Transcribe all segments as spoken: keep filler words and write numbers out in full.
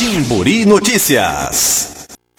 Timburi Notícias.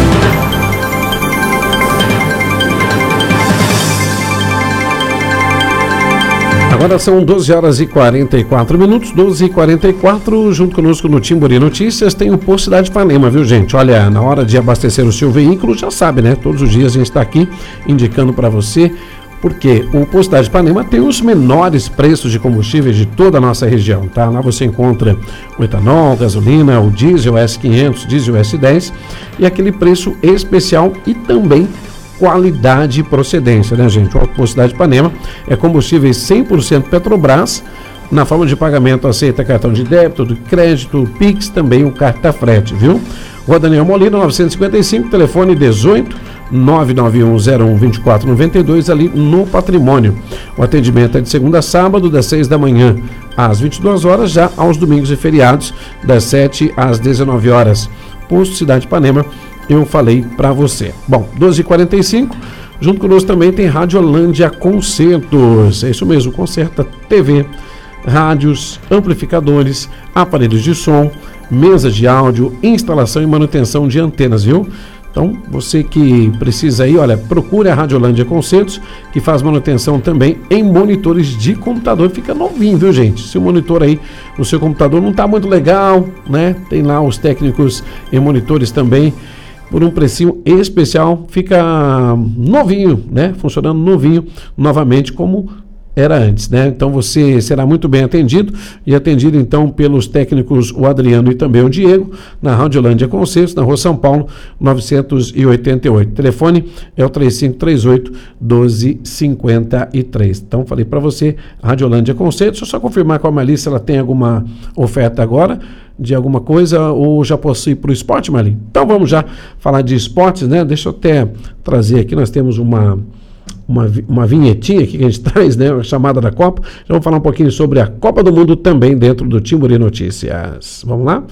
Agora são doze horas e quarenta e quatro minutos, doze e quarenta e quatro, junto conosco no Timburi Notícias tem o Posto Cidade de Ipanema, viu, gente? Olha, na hora de abastecer o seu veículo, já sabe, né? Todos os dias a gente está aqui indicando para você, porque o Posto Cidade de Ipanema tem os menores preços de combustíveis de toda a nossa região, tá? Lá você encontra o etanol, gasolina, o diesel S quinhentos, diesel S dez e aquele preço especial e também qualidade e procedência, né, gente? O Posto Cidade de Ipanema é combustíveis cem por cento Petrobras, na forma de pagamento aceita cartão de débito, de crédito, Pix, também o carta frete, viu? Rua Daniel Molina, novecentos e cinquenta e cinco, telefone dezoito, nove nove um zero um, dois quatro nove dois, ali no Patrimônio. O atendimento é de segunda a sábado, das seis da manhã às vinte e duas horas, já aos domingos e feriados, das sete às dezenove horas. Posto Cidade de Ipanema, eu falei para você. Bom, doze e quarenta e cinco, junto conosco também tem Radiolândia Concertos. É isso mesmo, conserta T V, rádios, amplificadores, aparelhos de som, mesas de áudio, instalação e manutenção de antenas, viu? Então, você que precisa aí, olha, procure a Radiolândia Concertos, que faz manutenção também em monitores de computador. Fica novinho, viu, gente? Se o monitor aí no seu computador não está muito legal, né? Tem lá os técnicos em monitores também, por um precinho especial, fica novinho, né? Funcionando novinho, novamente, como era antes, né? Então você será muito bem atendido e atendido então pelos técnicos o Adriano e também o Diego na Radiolândia Concertos, na Rua São Paulo, novecentos e oitenta e oito. O telefone é o três cinco três oito, doze cinquenta e três. Então falei para você, Radiolândia Concertos. Deixa eu só confirmar com a Marli se ela tem alguma oferta agora de alguma coisa ou já posso ir para o esporte, Marli? Então vamos já falar de esportes, né? Deixa eu até trazer aqui, nós temos uma Uma, uma vinhetinha aqui que a gente traz, né? A chamada da Copa. Já vamos falar um pouquinho sobre a Copa do Mundo também dentro do Timburi Notícias. Vamos lá?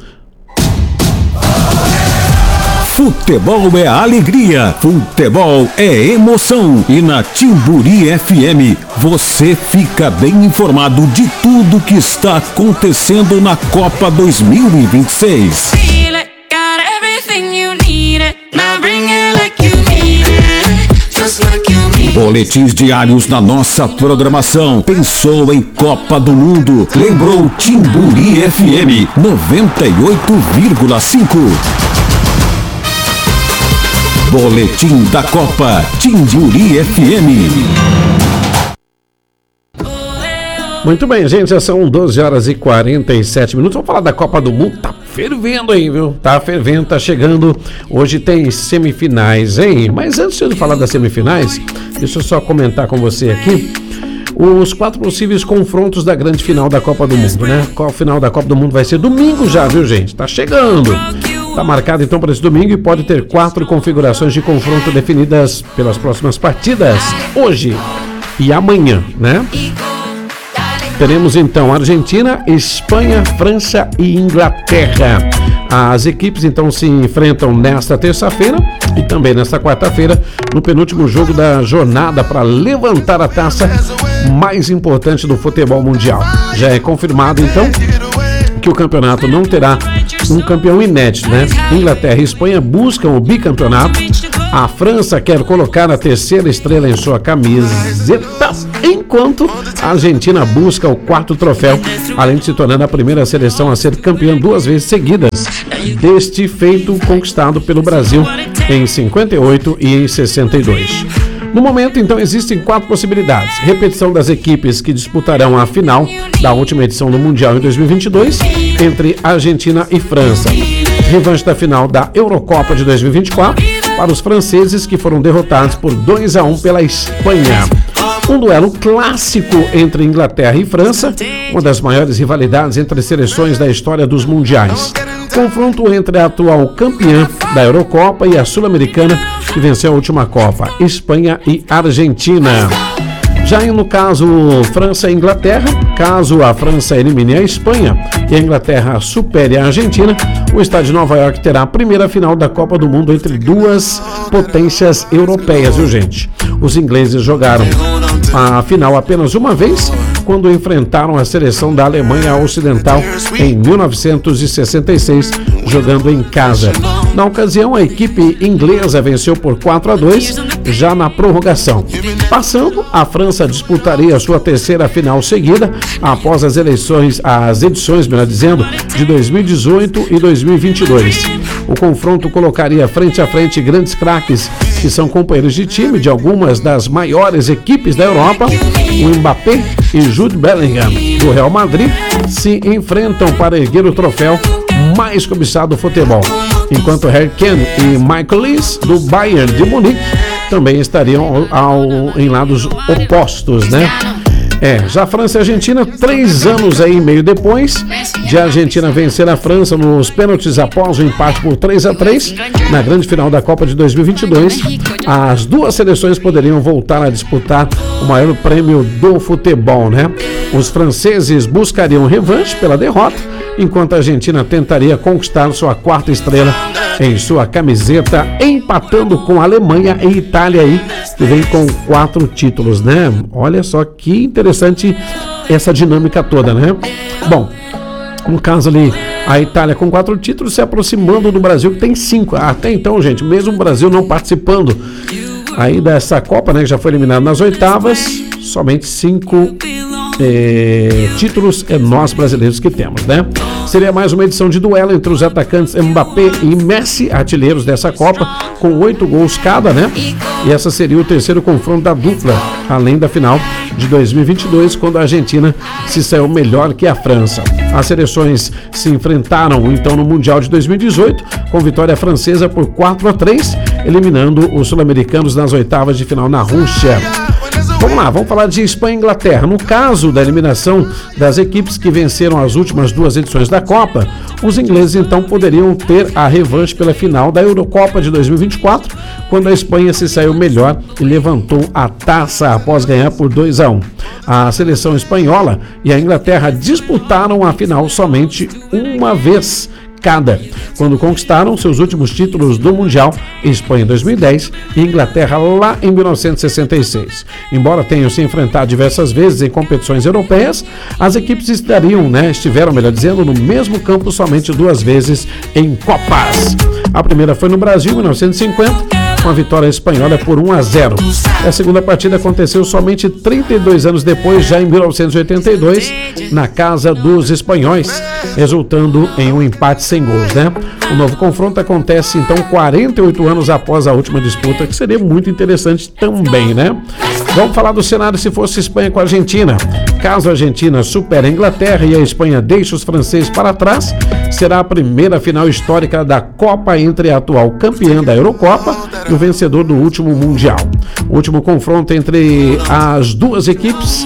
Futebol é alegria, futebol é emoção e na Timburi F M você fica bem informado de tudo que está acontecendo na Copa dois mil e vinte e seis. Boletins diários na nossa programação. Pensou em Copa do Mundo? Lembrou Timburi F M noventa e oito vírgula cinco. Boletim da Copa Timburi F M. Muito bem, gente, já são doze horas e quarenta e sete minutos. Vamos falar da Copa do Mundo. Tá fervendo aí, viu? Tá fervendo, tá chegando. Hoje tem semifinais, hein? Mas antes de falar das semifinais, deixa eu só comentar com você aqui os quatro possíveis confrontos da grande final da Copa do Mundo, né? Qual final da Copa do Mundo vai ser domingo já, viu, gente? Tá chegando. Tá marcado então para esse domingo e pode ter quatro configurações de confronto definidas pelas próximas partidas, hoje e amanhã, né? Teremos então Argentina, Espanha, França e Inglaterra. As equipes então se enfrentam nesta terça-feira e também nesta quarta-feira no penúltimo jogo da jornada para levantar a taça mais importante do futebol mundial. Já é confirmado então que o campeonato não terá um campeão inédito, né? Inglaterra e Espanha buscam o bicampeonato. A França quer colocar a terceira estrela em sua camiseta, enquanto a Argentina busca o quarto troféu, além de se tornar a primeira seleção a ser campeã duas vezes seguidas deste feito conquistado pelo Brasil em cinquenta e oito e em sessenta e dois. No momento, então, existem quatro possibilidades. Repetição das equipes que disputarão a final da última edição do Mundial em dois mil e vinte e dois, entre Argentina e França. Revanche da final da Eurocopa de dois mil e vinte e quatro para os franceses, que foram derrotados por dois a um pela Espanha. Um duelo clássico entre Inglaterra e França, uma das maiores rivalidades entre as seleções da história dos mundiais. Confronto entre a atual campeã da Eurocopa e a sul-americana que venceu a última Copa, Espanha e Argentina. Já no caso França e Inglaterra, caso a França elimine a Espanha e a Inglaterra supere a Argentina, o estádio de Nova York terá a primeira final da Copa do Mundo entre duas potências europeias, viu, gente? Os ingleses jogaram a final apenas uma vez, quando enfrentaram a seleção da Alemanha Ocidental em mil novecentos e sessenta e seis, jogando em casa. Na ocasião, a equipe inglesa venceu por quatro a dois, já na prorrogação. Passando, a França disputaria sua terceira final seguida após as eleições, as edições, melhor dizendo, de dois mil e dezoito e dois mil e vinte e dois. O confronto colocaria frente a frente grandes craques que são companheiros de time de algumas das maiores equipes da Europa. O Mbappé e Jude Bellingham, do Real Madrid, se enfrentam para erguer o troféu mais cobiçado do futebol, enquanto Harry Kane e Michael Lees, do Bayern de Munique, também estariam ao, ao, em lados opostos, né? É, já França e Argentina, três anos aí e meio depois de a Argentina vencer a França nos pênaltis após o empate por três a três na grande final da Copa de dois mil e vinte e dois, as duas seleções poderiam voltar a disputar o maior prêmio do futebol, né? Os franceses buscariam revanche pela derrota, enquanto a Argentina tentaria conquistar sua quarta estrela em sua camiseta, empatando com a Alemanha e Itália aí, que vem com quatro títulos, né? Olha só que interessante essa dinâmica toda, né? Bom, no caso ali, a Itália com quatro títulos se aproximando do Brasil, que tem cinco. Até então, gente, mesmo o Brasil não participando aí dessa Copa, né, que já foi eliminado nas oitavas, somente cinco É, títulos é nós brasileiros que temos, né? Seria mais uma edição de duelo entre os atacantes Mbappé e Messi, artilheiros dessa Copa, com oito gols cada, né? E essa seria o terceiro confronto da dupla, além da final de dois mil e vinte e dois, quando a Argentina se saiu melhor que a França. As seleções se enfrentaram então no Mundial de dois mil e dezoito, com vitória francesa por quatro a três, eliminando os sul-americanos nas oitavas de final na Rússia. Vamos lá, vamos falar de Espanha e Inglaterra. No caso da eliminação das equipes que venceram as últimas duas edições da Copa, os ingleses então poderiam ter a revanche pela final da Eurocopa de dois mil e vinte e quatro, quando a Espanha se saiu melhor e levantou a taça após ganhar por dois a um. A seleção espanhola e a Inglaterra disputaram a final somente uma vez cada, quando conquistaram seus últimos títulos do Mundial, Espanha em dois mil e dez e Inglaterra lá em mil novecentos e sessenta e seis. Embora tenham se enfrentado diversas vezes em competições europeias, as equipes estariam, né, estiveram, melhor dizendo, no mesmo campo somente duas vezes em Copas. A primeira foi no Brasil, em mil novecentos e cinquenta, com a vitória espanhola por um a zero. A segunda partida aconteceu somente trinta e dois anos depois, já em mil novecentos e oitenta e dois, na casa dos espanhóis, resultando em um empate sem gols, né? O novo confronto acontece então quarenta e oito anos após a última disputa, que seria muito interessante também, né? Vamos falar do cenário se fosse Espanha com a Argentina. Caso a Argentina supere a Inglaterra e a Espanha deixe os franceses para trás, será a primeira final histórica da Copa entre a atual campeã da Eurocopa e o vencedor do último Mundial. O último confronto entre as duas equipes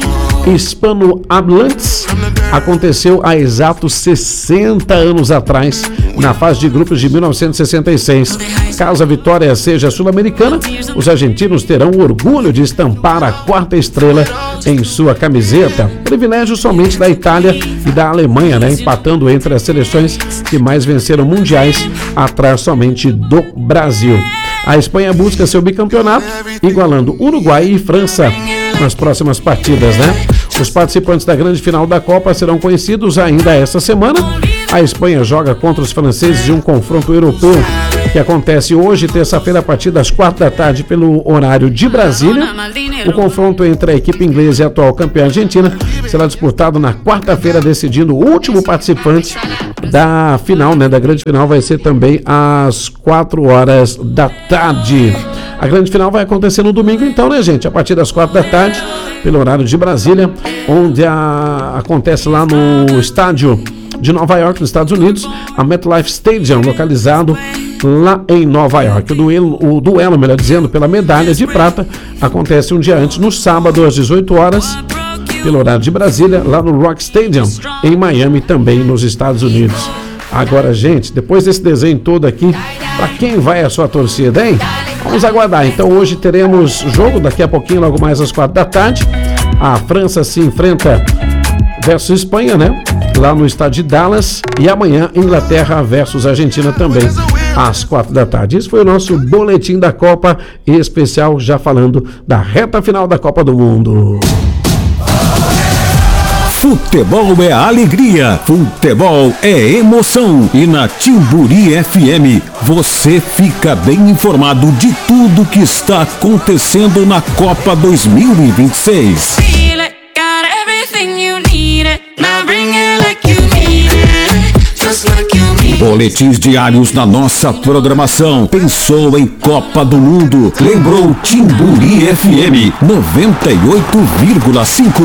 hispano-hablantes aconteceu há exatos sessenta anos atrás, na fase de grupos de mil novecentos e sessenta e seis. Caso a vitória seja sul-americana, os argentinos terão o orgulho de estampar a quarta estrela em sua camiseta, privilégio somente da Itália e da Alemanha, né, empatando entre as seleções que mais venceram mundiais, atrás somente do Brasil. A Espanha busca seu bicampeonato, igualando Uruguai e França nas próximas partidas, né? Os participantes da grande final da Copa serão conhecidos ainda esta semana. A Espanha joga contra os franceses em um confronto europeu que acontece hoje, terça-feira, a partir das quatro da tarde, pelo horário de Brasília. O confronto entre a equipe inglesa e a atual campeã argentina será disputado na quarta-feira, decidindo o último participante da final, né? Da grande final vai ser também às quatro horas da tarde. A grande final vai acontecer no domingo, então, né, gente? A partir das quatro da tarde, pelo horário de Brasília, onde a, acontece lá no estádio de Nova York, nos Estados Unidos, a MetLife Stadium, localizado lá em Nova York. O duelo, o duelo, melhor dizendo, pela medalha de prata, acontece um dia antes, no sábado, às dezoito horas, pelo horário de Brasília, lá no Rock Stadium, em Miami, também nos Estados Unidos. Agora, gente, depois desse desenho todo aqui, para quem vai a sua torcida, hein? Vamos aguardar. Então, hoje teremos jogo, daqui a pouquinho, logo mais às quatro da tarde. A França se enfrenta versus Espanha, né? Lá no estádio de Dallas. E amanhã, Inglaterra versus Argentina também, às quatro da tarde. Esse foi o nosso boletim da Copa, especial já falando da reta final da Copa do Mundo. Futebol é alegria, futebol é emoção. E na Timburi F M você fica bem informado de tudo que está acontecendo na Copa dois mil e vinte e seis. Boletins diários na nossa programação. Pensou em Copa do Mundo? Lembrou Timburi F M noventa e oito vírgula cinco.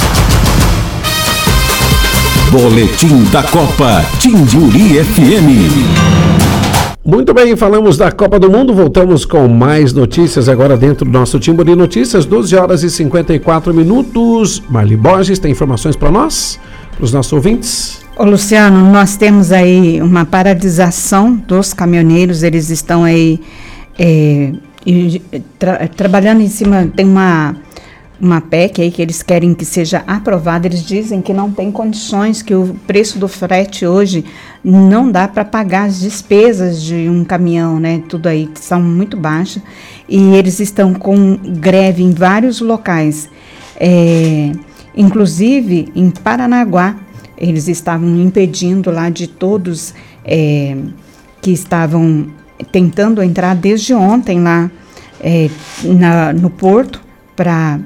Boletim da Copa Timburi F M. Muito bem, falamos da Copa do Mundo, voltamos com mais notícias agora dentro do nosso Timburi Notícias, doze horas e cinquenta e quatro minutos. Marli Borges tem informações para nós, para os nossos ouvintes? Ô Luciano, nós temos aí uma paralisação dos caminhoneiros, eles estão aí é, tra- trabalhando em cima, tem uma, uma P E C aí que eles querem que seja aprovada, eles dizem que não tem condições, que o preço do frete hoje não dá para pagar as despesas de um caminhão, né, tudo aí são muito baixas, e eles estão com greve em vários locais, é, inclusive em Paranaguá. Eles estavam impedindo lá de todos é, que estavam tentando entrar desde ontem lá é, na, no porto para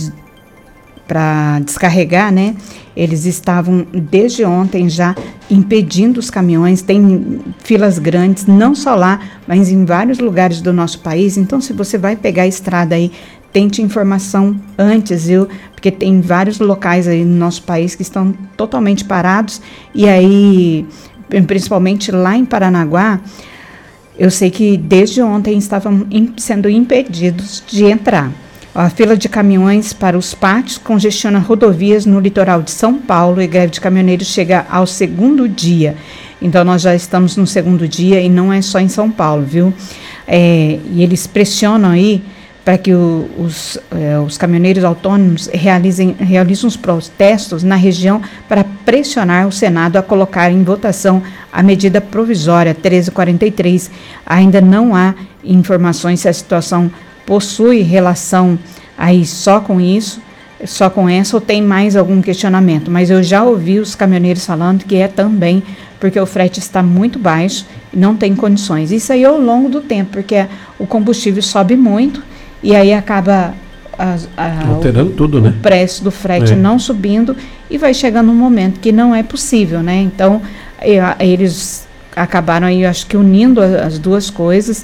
para descarregar, né? Eles estavam desde ontem já impedindo os caminhões, tem filas grandes, não só lá, mas em vários lugares do nosso país. Então, se você vai pegar a estrada aí, tente informação antes, viu? Porque tem vários locais aí no nosso país que estão totalmente parados, e aí, principalmente lá em Paranaguá, eu sei que desde ontem estavam sendo impedidos de entrar. A fila de caminhões para os pátios congestiona rodovias no litoral de São Paulo e greve de caminhoneiros chega ao segundo dia. Então, nós já estamos no segundo dia e não é só em São Paulo, viu? É, e eles pressionam aí para que o, os, eh, os caminhoneiros autônomos realizem, realizem os protestos na região para pressionar o Senado a colocar em votação a medida provisória treze quarenta e três. Ainda não há informações se a situação possui relação aí só com isso, só com essa, ou tem mais algum questionamento. Mas eu já ouvi os caminhoneiros falando que é também porque o frete está muito baixo e não tem condições. Isso aí ao longo do tempo, porque o combustível sobe muito, e aí acaba a, a, alterando o, tudo, né? O preço do frete é. não subindo, e vai chegando um momento que não é possível, né? Então, eles acabaram aí, acho que unindo as duas coisas,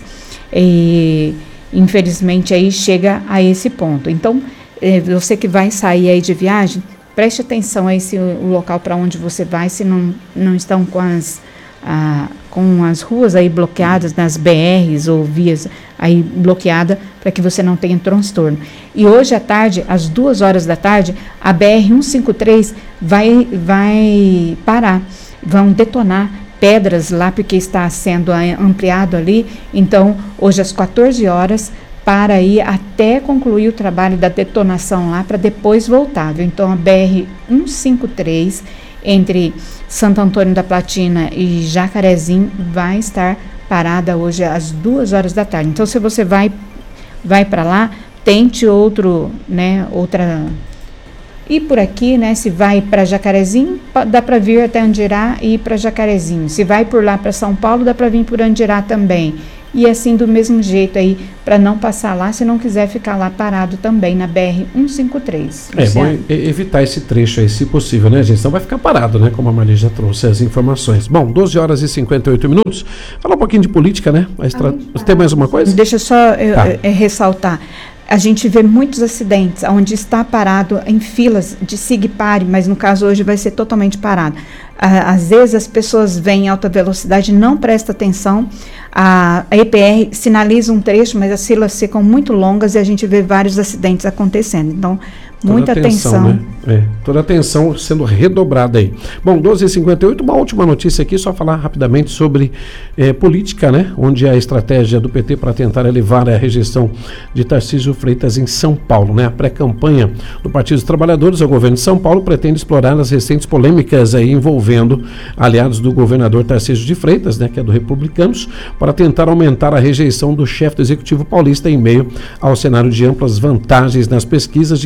e infelizmente aí chega a esse ponto. Então, você que vai sair aí de viagem, preste atenção aí se o local para onde você vai, se não, não estão com as... Ah, com as ruas aí bloqueadas, nas B Rs ou vias aí bloqueada, para que você não tenha transtorno. E hoje à tarde, às duas horas da tarde, a B R cento e cinquenta e três vai, vai parar, vão detonar pedras lá, porque está sendo ampliado ali. Então, hoje às quatorze horas, para ir até concluir o trabalho da detonação lá, para depois voltar, viu? Então, a B R cento e cinquenta e três, entre Santo Antônio da Platina e Jacarezinho, vai estar parada hoje às duas horas da tarde. Então, se você vai, vai para lá, tente outro, né, outra... E por aqui, né, se vai para Jacarezinho, dá para vir até Andirá e ir para Jacarezinho. Se vai por lá para São Paulo, dá para vir por Andirá também. E assim, do mesmo jeito aí, para não passar lá, se não quiser ficar lá parado também na B R cento e cinquenta e três. É bom evitar esse trecho aí, se possível, né, gente? Senão vai ficar parado, né? Como a Marli já trouxe as informações. Bom, doze horas e cinquenta e oito minutos. Falar um pouquinho de política, né? A estra... Você tem mais uma coisa? Deixa eu só eu, tá. eu, eu ressaltar. A gente vê muitos acidentes onde está parado em filas de siga e pare, mas no caso hoje vai ser totalmente parado. Às vezes as pessoas vêm em alta velocidade, não prestam atenção, a E P R sinaliza um trecho, mas as filas ficam muito longas e a gente vê vários acidentes acontecendo. Então, muita toda atenção, atenção. Né? É, toda atenção sendo redobrada aí. Bom, doze e cinquenta e oito, uma última notícia aqui, só falar rapidamente sobre é, política, né? Onde a estratégia do P T para tentar elevar a rejeição de Tarcísio Freitas em São Paulo, né? A pré-campanha do Partido dos Trabalhadores ao governo de São Paulo pretende explorar as recentes polêmicas aí envolvendo aliados do governador Tarcísio de Freitas, né? Que é do Republicanos, para tentar aumentar a rejeição do chefe do Executivo paulista em meio ao cenário de amplas vantagens nas pesquisas de intenção de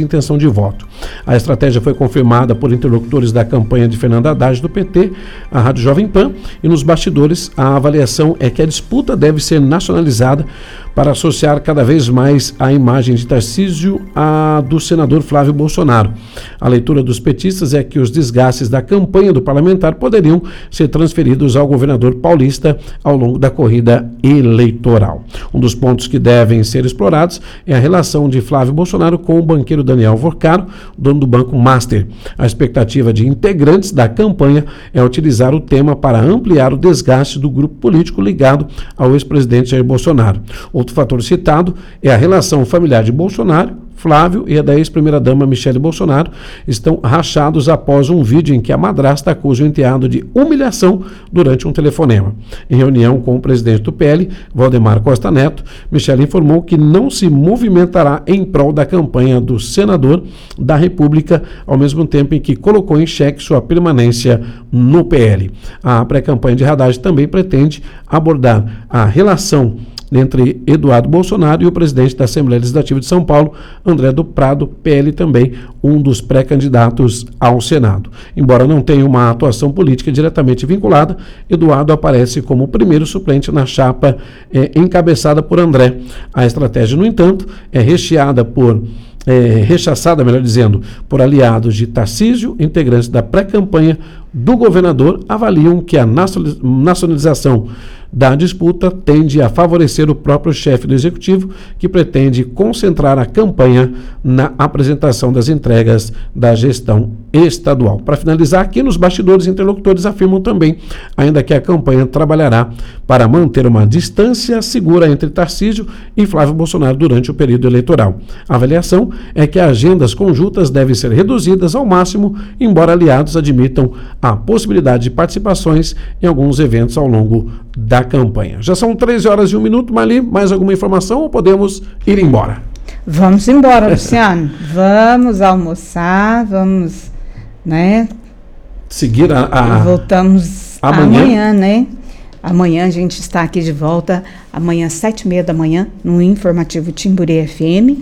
de voto. A estratégia foi confirmada por interlocutores da campanha de Fernando Haddad do P T, a Rádio Jovem Pan, e nos bastidores a avaliação é que a disputa deve ser nacionalizada para associar cada vez mais a imagem de Tarcísio à do senador Flávio Bolsonaro. A leitura dos petistas é que os desgastes da campanha do parlamentar poderiam ser transferidos ao governador paulista ao longo da corrida eleitoral. Um dos pontos que devem ser explorados é a relação de Flávio Bolsonaro com o banqueiro Daniel Vorcaro, dono do Banco Master. A expectativa de integrantes da campanha é utilizar o tema para ampliar o desgaste do grupo político ligado ao ex-presidente Jair Bolsonaro. Outro fator citado é a relação familiar de Bolsonaro, Flávio e a da ex-primeira-dama Michele Bolsonaro estão rachados após um vídeo em que a madrasta acusa o enteado de humilhação durante um telefonema. Em reunião com o presidente do P L, Valdemar Costa Neto, Michele informou que não se movimentará em prol da campanha do senador da República, ao mesmo tempo em que colocou em xeque sua permanência no P L. A pré-campanha de Haddad também pretende abordar a relação entre Eduardo Bolsonaro e o presidente da Assembleia Legislativa de São Paulo, André do Prado, P L também, um dos pré-candidatos ao Senado. Embora não tenha uma atuação política diretamente vinculada, Eduardo aparece como o primeiro suplente na chapa eh, encabeçada por André. A estratégia, no entanto, é recheada por É, rechaçada, melhor dizendo, por aliados de Tarcísio, integrantes da pré-campanha do governador, avaliam que a nacionalização da disputa tende a favorecer o próprio chefe do executivo, que pretende concentrar a campanha na apresentação das entregas da gestão estadual. Para finalizar, aqui nos bastidores, interlocutores afirmam também, ainda que a campanha trabalhará para manter uma distância segura entre Tarcísio e Flávio Bolsonaro durante o período eleitoral. A avaliação é que agendas conjuntas devem ser reduzidas ao máximo, embora aliados admitam a possibilidade de participações em alguns eventos ao longo da campanha. Já são treze horas e um minuto, Mali, mais alguma informação ou podemos ir embora? Vamos embora, Luciano. Vamos almoçar, vamos, né? Seguir a... a... Voltamos amanhã. amanhã, né? Amanhã a gente está aqui de volta, amanhã sete e meia da manhã, no Informativo Timburi F M,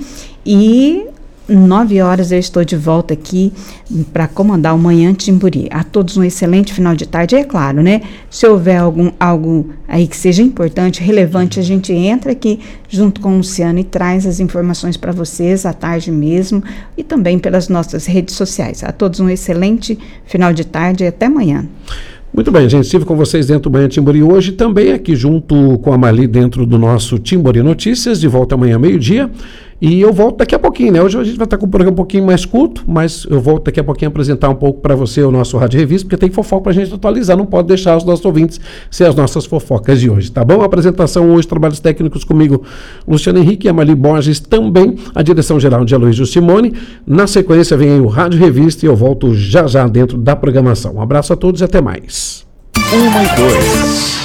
e nove horas eu estou de volta aqui para comandar o Manhã Timburi. A todos um excelente final de tarde, é claro, né? Se houver algum, algo aí que seja importante, relevante, a gente entra aqui junto com o Luciano e traz as informações para vocês à tarde mesmo e também pelas nossas redes sociais. A todos um excelente final de tarde e até amanhã. Muito bem, gente, estive com vocês dentro do Manhã Timburi hoje, também aqui junto com a Marli dentro do nosso Timburi Notícias, de volta amanhã meio-dia, e eu volto daqui a pouquinho, né? Hoje a gente vai estar com o programa um pouquinho mais curto, mas eu volto daqui a pouquinho a apresentar um pouco para você o nosso Rádio Revista, porque tem fofoca para a gente atualizar, não pode deixar os nossos ouvintes ser as nossas fofocas de hoje, tá bom? A apresentação hoje, trabalhos técnicos comigo, Luciano Henrique e a Marli Borges também, a direção geral de Aloysio Simone. Na sequência vem aí o Rádio Revista e eu volto já já dentro da programação. Um abraço a todos e até mais. Uma e dois.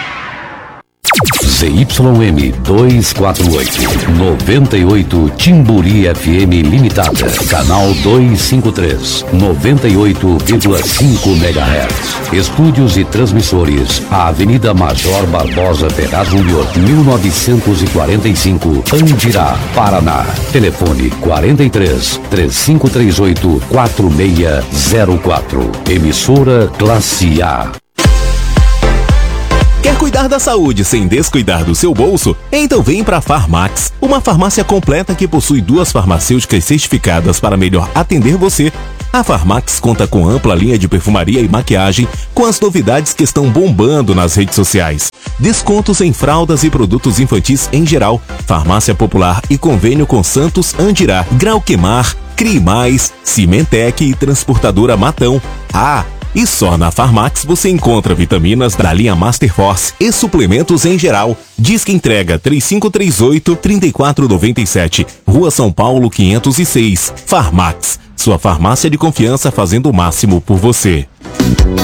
Z Y M duzentos e quarenta e oito, noventa e oito Timburi F M Limitada, canal duzentos e cinquenta e três, noventa e oito vírgula cinco megahertz. Estúdios e transmissores, a Avenida Major Barbosa Ferraz Júnior, mil novecentos e quarenta e cinco, Andirá, Paraná. Telefone quarenta e três, três cinco três oito, quatro seis zero quatro. Emissora Classe A. Quer cuidar da saúde sem descuidar do seu bolso? Então vem para a Farmax, uma farmácia completa que possui duas farmacêuticas certificadas para melhor atender você. A Farmax conta com ampla linha de perfumaria e maquiagem, com as novidades que estão bombando nas redes sociais. Descontos em fraldas e produtos infantis em geral. Farmácia Popular e convênio com Santos Andirá, Grauquemar, Crimais, Cimentec e Transportadora Matão. Ah! E só na Farmax você encontra vitaminas da linha Master Force e suplementos em geral. Disque entrega três cinco três oito, três quatro nove sete, Rua São Paulo quinhentos e seis. Farmax, sua farmácia de confiança fazendo o máximo por você.